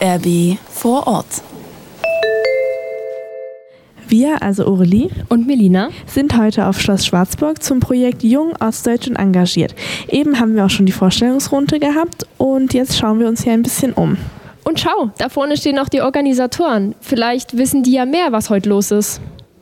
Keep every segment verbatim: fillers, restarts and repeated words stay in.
R B vor Ort. Wir, also Aurelie und Melina, sind heute auf Schloss Schwarzburg zum Projekt Jung, Ostdeutsch und Engagiert. Eben haben wir auch schon die Vorstellungsrunde gehabt und jetzt schauen wir uns hier ein bisschen um. Und schau, da vorne stehen auch die Organisatoren. Vielleicht wissen die ja mehr, was heute los ist.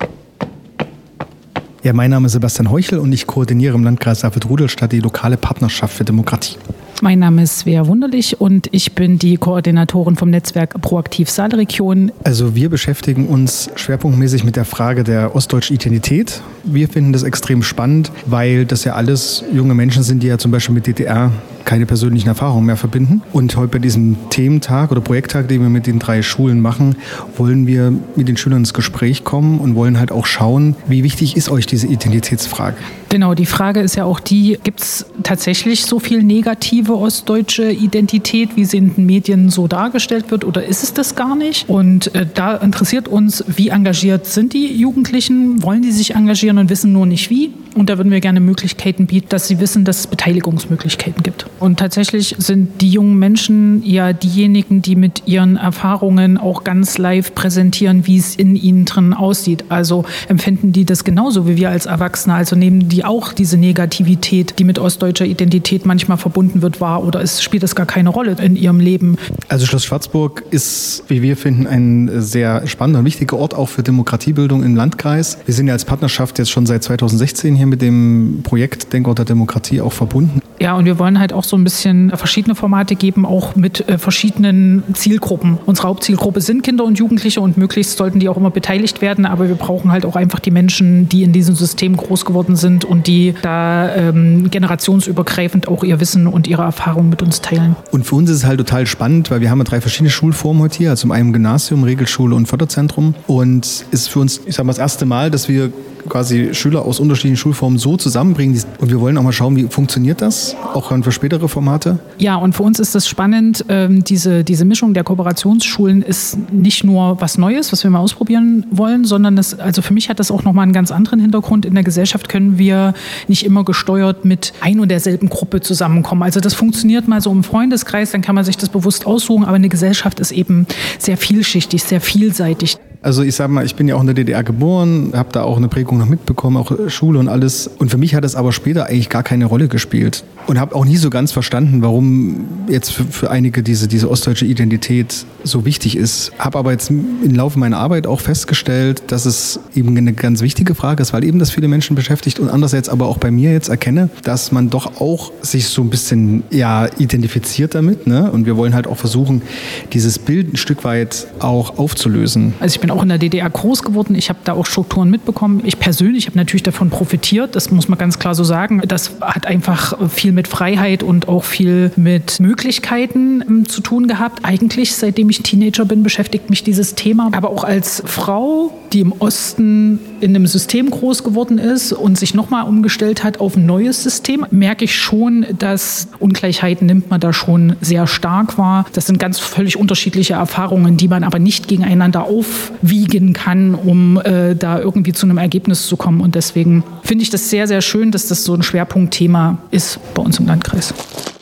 Ja, mein Name ist Sebastian Heuchel und ich koordiniere im Landkreis Alfred-Rudolstadt die lokale Partnerschaft für Demokratie. Mein Name ist Svea Wunderlich und ich bin die Koordinatorin vom Netzwerk Proaktiv Saalregion. Also wir beschäftigen uns schwerpunktmäßig mit der Frage der ostdeutschen Identität. Wir finden das extrem spannend, weil das ja alles junge Menschen sind, die ja zum Beispiel mit D D R keine persönlichen Erfahrungen mehr verbinden. Und heute bei diesem Thementag oder Projekttag, den wir mit den drei Schulen machen, wollen wir mit den Schülern ins Gespräch kommen und wollen halt auch schauen, wie wichtig ist euch diese Identitätsfrage? Genau, die Frage ist ja auch die, gibt es tatsächlich so viel negative ostdeutsche Identität, wie sie in den Medien so dargestellt wird, oder ist es das gar nicht? Und äh, da interessiert uns, wie engagiert sind die Jugendlichen? Wollen die sich engagieren und wissen nur nicht wie? Und da würden wir gerne Möglichkeiten bieten, dass sie wissen, dass es Beteiligungsmöglichkeiten gibt. Und tatsächlich sind die jungen Menschen ja diejenigen, die mit ihren Erfahrungen auch ganz live präsentieren, wie es in ihnen drin aussieht. Also empfinden die das genauso wie wir als Erwachsene? Also nehmen die auch diese Negativität, die mit ostdeutscher Identität manchmal verbunden wird, wahr, oder ist, spielt das gar keine Rolle in ihrem Leben? Also Schloss Schwarzburg ist, wie wir finden, ein sehr spannender und wichtiger Ort auch für Demokratiebildung im Landkreis. Wir sind ja als Partnerschaft jetzt schon seit zweitausendsechzehn hier mit dem Projekt Denkort der Demokratie auch verbunden. Ja, und wir wollen halt auch so ein bisschen verschiedene Formate geben, auch mit äh, verschiedenen Zielgruppen. Unsere Hauptzielgruppe sind Kinder und Jugendliche und möglichst sollten die auch immer beteiligt werden, aber wir brauchen halt auch einfach die Menschen, die in diesem System groß geworden sind und die da ähm, generationsübergreifend auch ihr Wissen und ihre Erfahrungen mit uns teilen. Und für uns ist es halt total spannend, weil wir haben ja drei verschiedene Schulformen heute hier, also zum einen Gymnasium, Regelschule und Förderzentrum, und ist für uns, ich sag mal, das erste Mal, dass wir quasi Schüler aus unterschiedlichen Schulformen so zusammenbringen. Und wir wollen auch mal schauen, wie funktioniert das, auch für spätere Formate. Ja, und für uns ist das spannend. Ähm, diese, diese Mischung der Kooperationsschulen ist nicht nur was Neues, was wir mal ausprobieren wollen, sondern das, also für mich hat das auch nochmal einen ganz anderen Hintergrund. In der Gesellschaft können wir nicht immer gesteuert mit ein und derselben Gruppe zusammenkommen. Also das funktioniert mal so im Freundeskreis, dann kann man sich das bewusst aussuchen, aber eine Gesellschaft ist eben sehr vielschichtig, sehr vielseitig. Also ich sag mal, ich bin ja auch in der D D R geboren, habe da auch eine Prägung noch mitbekommen, auch Schule und alles. Und für mich hat es aber später eigentlich gar keine Rolle gespielt. Und habe auch nie so ganz verstanden, warum jetzt für, für einige diese, diese ostdeutsche Identität so wichtig ist. Habe aber jetzt im Laufe meiner Arbeit auch festgestellt, dass es eben eine ganz wichtige Frage ist, weil eben das viele Menschen beschäftigt. Und andererseits aber auch bei mir jetzt erkenne, dass man doch auch sich so ein bisschen ja, identifiziert damit. Ne? Und wir wollen halt auch versuchen, dieses Bild ein Stück weit auch aufzulösen. Also ich bin auch in der D D R groß geworden. Ich habe da auch Strukturen mitbekommen. Ich persönlich habe natürlich davon profitiert. Das muss man ganz klar so sagen. Das hat einfach viel mit Freiheit und auch viel mit Möglichkeiten ähm, zu tun gehabt. Eigentlich, seitdem ich Teenager bin, beschäftigt mich dieses Thema. Aber auch als Frau, die im Osten in einem System groß geworden ist und sich nochmal umgestellt hat auf ein neues System, merke ich schon, dass Ungleichheiten nimmt man da schon sehr stark wahr. Das sind ganz völlig unterschiedliche Erfahrungen, die man aber nicht gegeneinander aufwiegen kann, um äh, da irgendwie zu einem Ergebnis zu kommen. Und deswegen finde ich das sehr, sehr schön, dass das so ein Schwerpunktthema ist bei uns im Landkreis.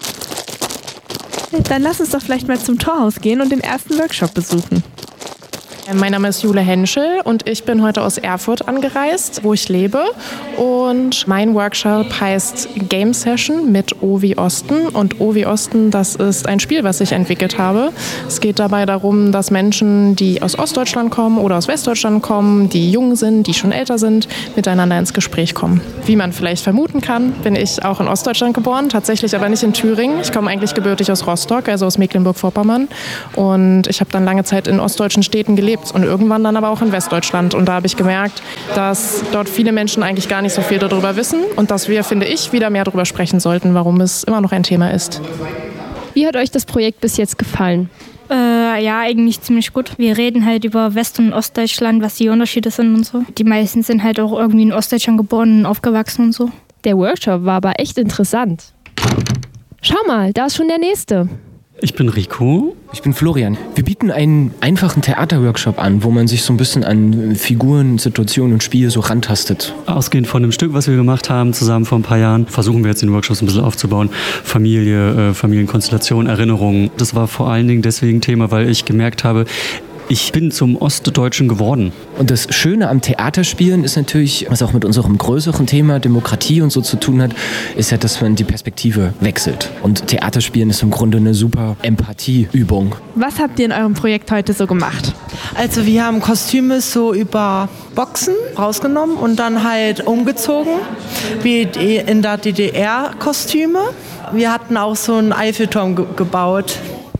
Dann lass uns doch vielleicht mal zum Torhaus gehen und den ersten Workshop besuchen. Mein Name ist Jule Henschel und ich bin heute aus Erfurt angereist, wo ich lebe. Und mein Workshop heißt Game Session mit O wie Osten. Und O wie Osten, das ist ein Spiel, was ich entwickelt habe. Es geht dabei darum, dass Menschen, die aus Ostdeutschland kommen oder aus Westdeutschland kommen, die jung sind, die schon älter sind, miteinander ins Gespräch kommen. Wie man vielleicht vermuten kann, bin ich auch in Ostdeutschland geboren, tatsächlich aber nicht in Thüringen. Ich komme eigentlich gebürtig aus Rostock, also aus Mecklenburg-Vorpommern. Und ich habe dann lange Zeit in ostdeutschen Städten gelebt. Und irgendwann dann aber auch in Westdeutschland. Und da habe ich gemerkt, dass dort viele Menschen eigentlich gar nicht so viel darüber wissen und dass wir, finde ich, wieder mehr darüber sprechen sollten, warum es immer noch ein Thema ist. Wie hat euch das Projekt bis jetzt gefallen? Äh, ja, eigentlich ziemlich gut. Wir reden halt über West- und Ostdeutschland, was die Unterschiede sind und so. Die meisten sind halt auch irgendwie in Ostdeutschland geboren und aufgewachsen und so. Der Workshop war aber echt interessant. Schau mal, da ist schon der nächste. Ich bin Rico. Ich bin Florian. Wir bieten einen einfachen Theaterworkshop an, wo man sich so ein bisschen an Figuren, Situationen und Spiele so rantastet. Ausgehend von dem Stück, was wir gemacht haben, zusammen vor ein paar Jahren, versuchen wir jetzt den Workshop ein bisschen aufzubauen. Familie, äh, Familienkonstellation, Erinnerungen. Das war vor allen Dingen deswegen Thema, weil ich gemerkt habe, ich bin zum Ostdeutschen geworden. Und das Schöne am Theaterspielen ist natürlich, was auch mit unserem größeren Thema Demokratie und so zu tun hat, ist ja, dass man die Perspektive wechselt. Und Theaterspielen ist im Grunde eine super Empathieübung. Was habt ihr in eurem Projekt heute so gemacht? Also wir haben Kostüme so über Boxen rausgenommen und dann halt umgezogen, wie in der D D R-Kostüme. Wir hatten auch so einen Eiffelturm ge- gebaut.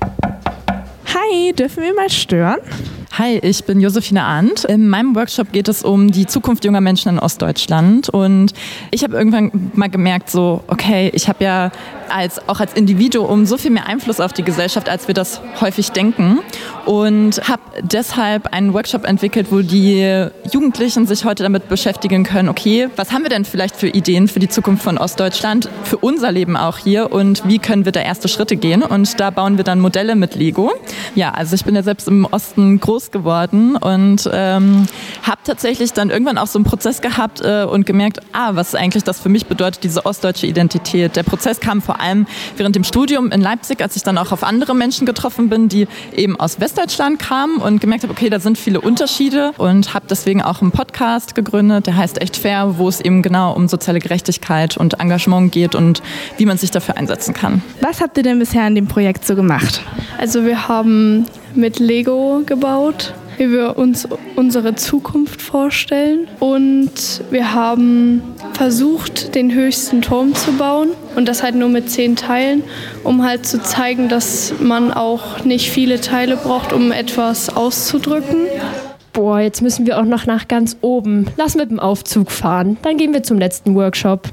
Hi, dürfen wir mal stören? Hi, ich bin Josephine Arndt. In meinem Workshop geht es um die Zukunft junger Menschen in Ostdeutschland und ich habe irgendwann mal gemerkt, so okay, ich habe ja als, auch als Individuum so viel mehr Einfluss auf die Gesellschaft, als wir das häufig denken und habe deshalb einen Workshop entwickelt, wo die Jugendlichen sich heute damit beschäftigen können, okay, was haben wir denn vielleicht für Ideen für die Zukunft von Ostdeutschland, für unser Leben auch hier und wie können wir da erste Schritte gehen, und da bauen wir dann Modelle mit Lego. Ja, also ich bin ja selbst im Osten groß geworden und ähm, habe tatsächlich dann irgendwann auch so einen Prozess gehabt äh, und gemerkt, ah, was eigentlich das für mich bedeutet, diese ostdeutsche Identität. Der Prozess kam vor allem während dem Studium in Leipzig, als ich dann auch auf andere Menschen getroffen bin, die eben aus Westdeutschland kamen und gemerkt habe, okay, da sind viele Unterschiede, und habe deswegen auch einen Podcast gegründet, der heißt Echt Fair, wo es eben genau um soziale Gerechtigkeit und Engagement geht und wie man sich dafür einsetzen kann. Was habt ihr denn bisher in dem Projekt so gemacht? Also wir haben mit Lego gebaut, wie wir uns unsere Zukunft vorstellen, und wir haben versucht, den höchsten Turm zu bauen, und das halt nur mit zehn Teilen, um halt zu zeigen, dass man auch nicht viele Teile braucht, um etwas auszudrücken. Boah, jetzt müssen wir auch noch nach ganz oben. Lass mit dem Aufzug fahren, dann gehen wir zum letzten Workshop.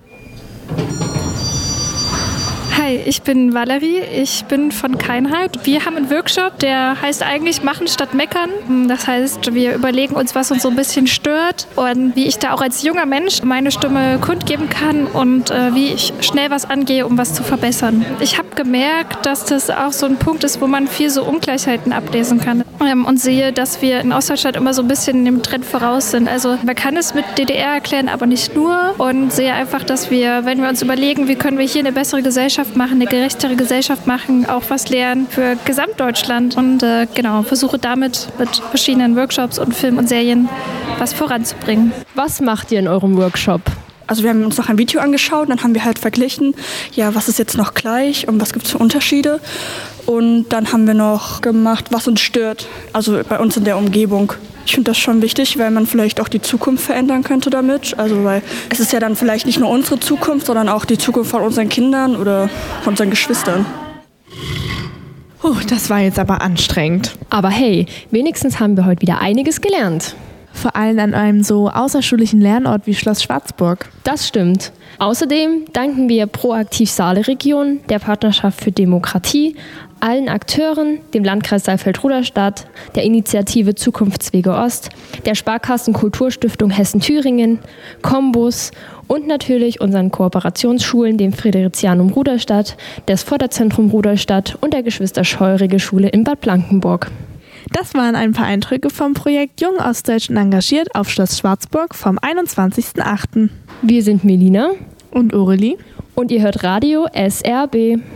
Hi, ich bin Valerie, ich bin von Keinheit. Wir haben einen Workshop, der heißt eigentlich Machen statt Meckern. Das heißt, wir überlegen uns, was uns so ein bisschen stört und wie ich da auch als junger Mensch meine Stimme kundgeben kann und äh, wie ich schnell was angehe, um was zu verbessern. Ich habe gemerkt, dass das auch so ein Punkt ist, wo man viel so Ungleichheiten ablesen kann, ähm, und sehe, dass wir in Ostdeutschland immer so ein bisschen dem Trend voraus sind. Also man kann es mit D D R erklären, aber nicht nur, und sehe einfach, dass wir, wenn wir uns überlegen, wie können wir hier eine bessere Gesellschaft machen, eine gerechtere Gesellschaft machen, auch was lernen für Gesamtdeutschland, und äh, genau, versuche damit mit verschiedenen Workshops und Filmen und Serien was voranzubringen. Was macht ihr in eurem Workshop? Also wir haben uns noch ein Video angeschaut, dann haben wir halt verglichen, ja, was ist jetzt noch gleich und was gibt es für Unterschiede. Und dann haben wir noch gemacht, was uns stört, also bei uns in der Umgebung. Ich finde das schon wichtig, weil man vielleicht auch die Zukunft verändern könnte damit. Also weil es ist ja dann vielleicht nicht nur unsere Zukunft, sondern auch die Zukunft von unseren Kindern oder von unseren Geschwistern. Puh, das war jetzt aber anstrengend. Aber hey, wenigstens haben wir heute wieder einiges gelernt. Vor allem an einem so außerschulischen Lernort wie Schloss Schwarzburg. Das stimmt. Außerdem danken wir Proaktiv Saale-Region, der Partnerschaft für Demokratie, allen Akteuren, dem Landkreis Saalfeld-Ruderstadt, der Initiative Zukunftswege Ost, der Sparkassen Kulturstiftung Hessen-Thüringen, Combus und natürlich unseren Kooperationsschulen, dem Fridericianum Ruderstadt, das Förderzentrum Ruderstadt und der Geschwister-Scheurige-Schule in Bad Blankenburg. Das waren ein paar Eindrücke vom Projekt Jung Ostdeutschen engagiert auf Schloss Schwarzburg vom einundzwanzigsten achten Wir sind Melina und Aurelie und ihr hört Radio S R B.